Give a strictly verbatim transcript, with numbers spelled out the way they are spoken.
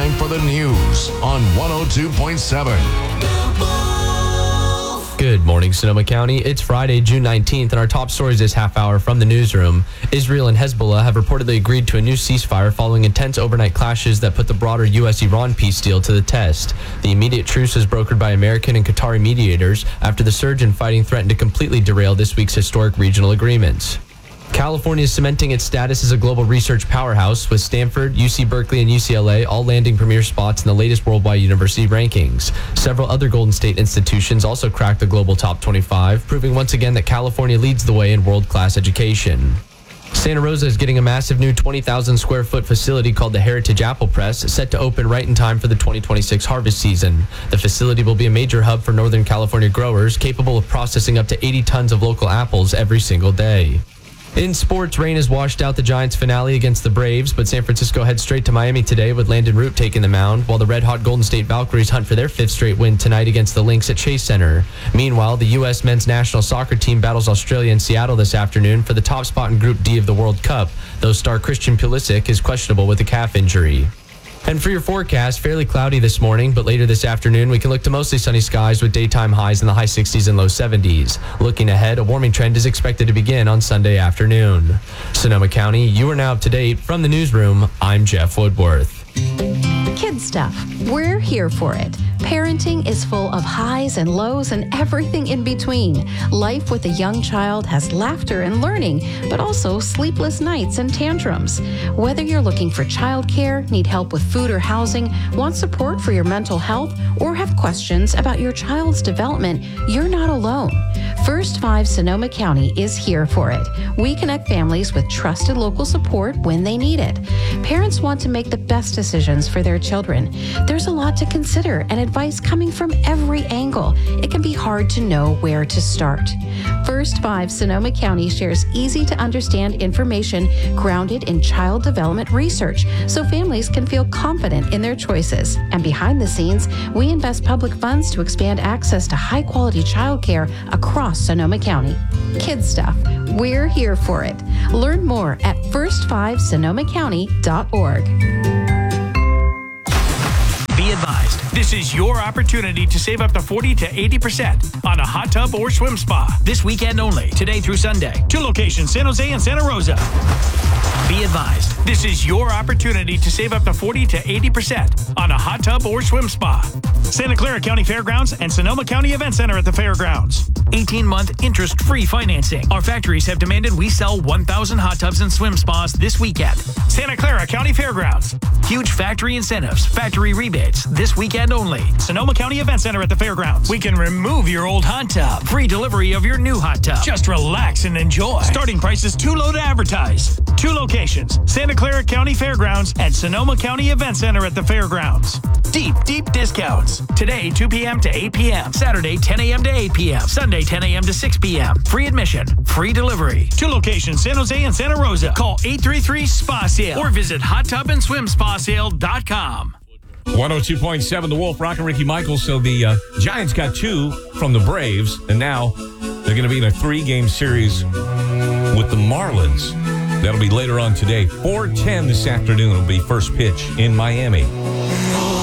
time for the news on one oh two point seven. Good morning, Sonoma County. It's Friday, June nineteenth, and our top stories this half hour from the newsroom. Israel and Hezbollah have reportedly agreed to a new ceasefire following intense overnight clashes that put the broader U S Iran peace deal to the test. The immediate truce was brokered by American and Qatari mediators after the surge in fighting threatened to completely derail this week's historic regional agreements. California is cementing its status as a global research powerhouse, with Stanford, U C Berkeley, and U C L A all landing premier spots in the latest worldwide university rankings. Several other Golden State institutions also cracked the global top twenty-five, proving once again that California leads the way in world-class education. Santa Rosa is getting a massive new twenty thousand square foot facility called the Heritage Apple Press, set to open right in time for the twenty twenty-six harvest season. The facility will be a major hub for Northern California growers, capable of processing up to eighty tons of local apples every single day. In sports, rain has washed out the Giants' finale against the Braves, but San Francisco heads straight to Miami today with Landon Root taking the mound, while the red-hot Golden State Valkyries hunt for their fifth straight win tonight against the Lynx at Chase Center. Meanwhile, the U S men's national soccer team battles Australia in Seattle this afternoon for the top spot in Group D of the World Cup, though star Christian Pulisic is questionable with a calf injury. And for your forecast, fairly cloudy this morning, but later this afternoon, we can look to mostly sunny skies with daytime highs in the high sixties and low seventies. Looking ahead, a warming trend is expected to begin on Sunday afternoon. Sonoma County, you are now up to date. From the newsroom, I'm Jeff Woodworth. Kid stuff. We're here for it. Parenting is full of highs and lows and everything in between. Life with a young child has laughter and learning, but also sleepless nights and tantrums. Whether you're looking for childcare, need help with food or housing, want support for your mental health, or have questions about your child's development, you're not alone. First Five Sonoma County is here for it. We connect families with trusted local support when they need it. Parents want to make the best decisions for their children. There's a lot to consider and advice coming from every angle. It can be hard to know where to start. First Five Sonoma County shares easy to understand information grounded in child development research so families can feel confident in their choices. And behind the scenes, we invest public funds to expand access to high quality childcare across Sonoma County. Kid stuff. We're here for it. Learn more at first five sonoma county dot org. Be advised, this is your opportunity to save up to forty to eighty percent on a hot tub or swim spa this weekend only, today through Sunday. Two locations, San Jose and Santa Rosa. Be advised, this is your opportunity to save up to forty to eighty percent on a hot tub or swim spa. Santa Clara County Fairgrounds and Sonoma County Event Center at the Fairgrounds. eighteen-month interest-free financing. Our factories have demanded we sell one thousand hot tubs and swim spas this weekend. Santa Clara County Fairgrounds. Huge factory incentives, factory rebates, this weekend only. Sonoma County Event Center at the Fairgrounds. We can remove your old hot tub. Free delivery of your new hot tub. Just relax and enjoy. Starting price is too low to advertise. Two locations, Santa Clara County Fairgrounds and Sonoma County Event Center at the Fairgrounds. Deep, deep discounts. Today, two p.m. to eight p.m. Saturday, ten a.m. to eight p.m. Sunday, ten a.m. to six p.m. Free admission, free delivery. Two locations, San Jose and Santa Rosa. Call eight three three SPA SALE or visit hot tub and swim spa sale dot com. one oh two point seven The Wolf, Rock and Ricky Michaels. So the uh, Giants got two from the Braves, and now they're going to be in a three-game series with the Marlins. That'll be later on today. four ten this afternoon will be first pitch in Miami.